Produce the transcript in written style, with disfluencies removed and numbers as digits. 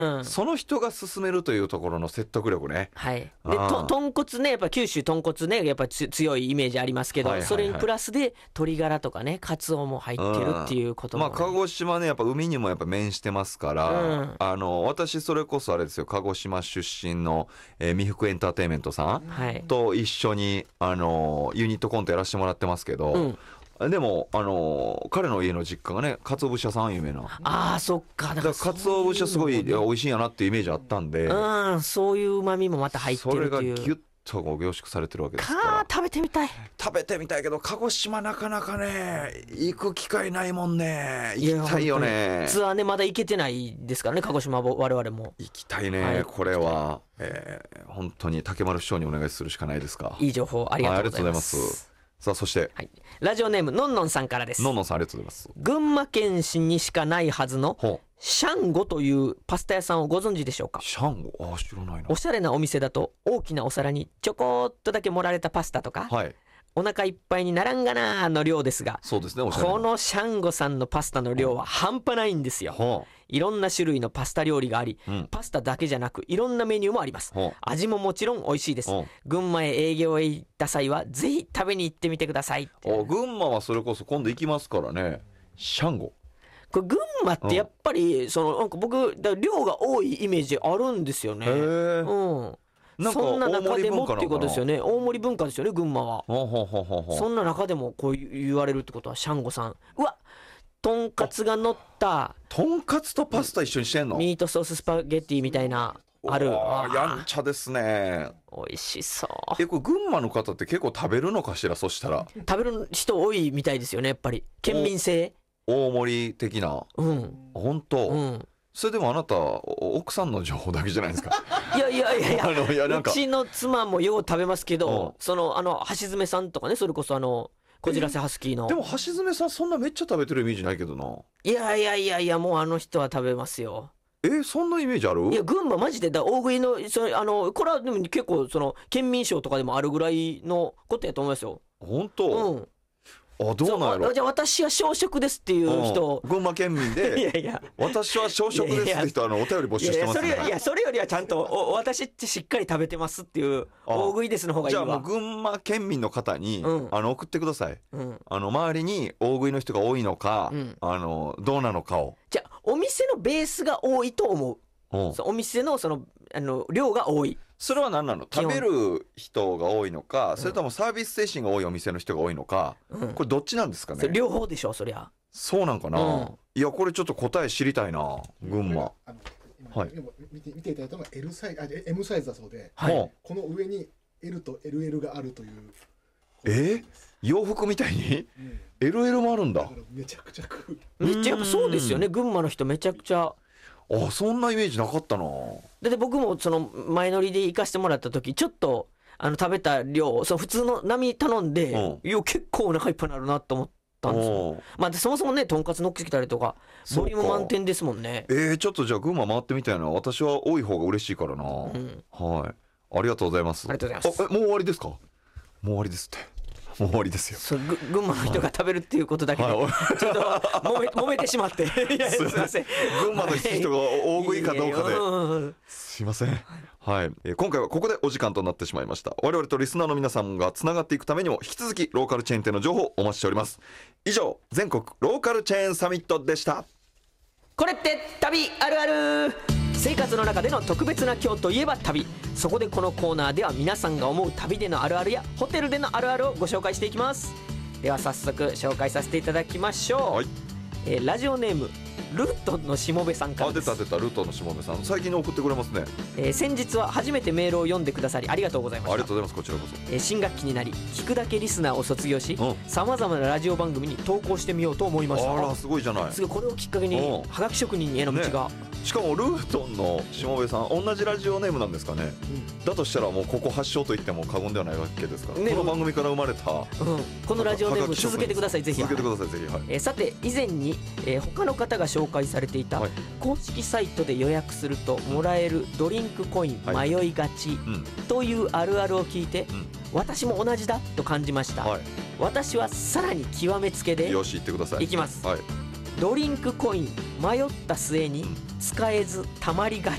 その人が勧めるというところの説得力ね。 はい。で豚骨ね、やっぱ九州豚骨ね、やっぱ強いイメージありますけど、それにプラスで鶏ガラとかね、カツオも入ってるっていうことも、ね、 鹿児島ね、やっぱ海にもやっぱ面してますから、私それこそあれですよ、鹿児島出身の、未福エンターテインメントさん、と一緒にユニットコントやらせてもらってますけど、でも彼の家の実家がね、鰹節屋さん有名な。 そっか。 だから鰹節はすごい美味しいんやなっていうイメージあったんで、 そういう旨味もまた入ってるっていう。 それがギュッと凝縮されてるわけですから。 食べてみたいけど、鹿児島なかなかね行く機会ないもんね。行きたいよね。 ツアーね、まだ行けてないですからね、鹿児島我々も行きたいね、これは、本当に竹丸師匠にお願いするしかないですか。 いい情報ありがとうございます。 さあ、そして、 ラジオネームのんのんさんからです。 のんのんさん、ありがとうございます。 群馬県市にしかないはずのシャンゴというパスタ屋さんをご存知でしょうか。 シャンゴ、知らないな。 おしゃれなお店だと大きなお皿にちょこっとだけ盛られたパスタとか、お腹いっぱいにならんがなーの量ですが、 そうですね、 このシャンゴさんのパスタの量は半端ないんですよ。いろんな種類のパスタ料理があり、パスタだけじゃなくいろんなメニューもあります。味ももちろん美味しいです。群馬へ営業へ行った際はぜひ食べに行ってみてください。 群馬はそれこそ今度行きますからね。シャンゴ、 これ群馬ってやっぱりなんか僕量が多いイメージあるんですよね。そんな中でもっていうことですよね。大盛り文化ですよね、群馬は。そんな中でもこう言われるってことは、シャンゴさん、とんかつが乗ったとんかつとパスタ一緒にしてんの。 ミートソーススパゲッティみたいなある。 やんちゃですね。 美味しそう。 これ群馬の方って結構食べるのかしら。そしたら食べる人多いみたいですよね、やっぱり県民性。 大盛り的な。本当。それでもあなた奥さんの情報だけじゃないですか。 いやうちの妻もよう食べますけど、橋爪さんとかね、それこそこじらせハスキーの。 でも橋爪さんそんなめっちゃ食べてるイメージないけどな。 いやもうあの人は食べますよ。 そんなイメージある？ いや、群馬マジで大食いのこれはでも結構県民賞とかでもあるぐらいのことやと思いますよ。 本当？どうなんやろ。 じゃあ私は小食ですっていう人、 群馬県民で私は小食ですって人お便り募集してますね。 それよりはちゃんと私ってしっかり食べてますっていう大食いですの方がいいわ。 じゃあもう群馬県民の方に送ってください。周りに大食いの人が多いのかどうなのかを。 じゃあお店のベースが多いと思う。お店の量が多い。 それは何なの？食べる人が多いのか、それともサービス精神が多いお店の人が多いのか、これどっちなんですかね？ 両方でしょ、そりゃ。 そうなんかな。いや、これちょっと答え知りたいな、群馬。 見ていただいたのは M サイズだそうで、この上に L と LL があるという。 洋服みたいに LL もあるんだ。 めちゃくちゃ食う。 めっちゃやっぱそうですよね、群馬の人めちゃくちゃ。 そんなイメージなかったな。 だって僕も前乗りで行かしてもらった時、ちょっと食べた量普通の並頼んで、結構お腹いっぱいになるなと思ったんですよ。そもそもね、とんかつ乗っけてきたりとかボリューム満点ですもんね。 ちょっとじゃあ群馬回ってみたいな。私は多い方が嬉しいからな。ありがとうございます。 ありがとうございます。 もう終わりですか？もう終わりですって。もう終わりですよ。 群馬の人が食べるっていうことだけで、ちょっと揉めてしまってすいません。 群馬の人が大食いかどうかですいません。今回はここでお時間となってしまいました。我々とリスナーの皆さんがつながっていくためにも引き続きローカルチェーン店の情報をお待ちしております。以上、全国ローカルチェーンサミットでした。 これって旅あるある。生活の中での特別な今日といえば旅。そこでこのコーナーでは皆さんが思う旅でのあるあるやホテルでのあるあるをご紹介していきます。では早速紹介させていただきましょう。ラジオネームルートのしもべさんからです。 出たルートのしもべさん、最近送ってくれますね。 先日は初めてメールを読んでくださりありがとうございました。 ありがとうございます。こちらこそ。 新学期になり聞くだけリスナーを卒業し、さまざまなラジオ番組に投稿してみようと思いました。 あら、すごいじゃない。 すごい。これをきっかけにはがき職人への道が、 しかもルートンのしもべさん同じラジオネームなんですかね。だとしたらもうここ発祥と言っても過言ではないわけですから、この番組から生まれた、このラジオネーム続けてください。ぜひ続けてください。ぜひ。 さて以前に、他の方が紹介されていた、公式サイトで予約するともらえるドリンクコイン迷いがちというあるあるを聞いて、私も同じだと感じました。私はさらに極めつけで、 よし言ってください。 いきます。ドリンクコイン迷った末に使えずたまりが